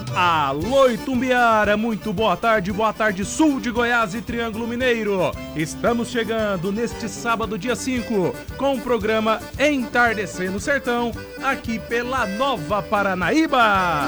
Alô Itumbiara, muito boa tarde sul de Goiás e Triângulo Mineiro. Estamos chegando neste sábado, dia 5, com o programa Entardecer no Sertão, aqui pela Nova Paranaíba.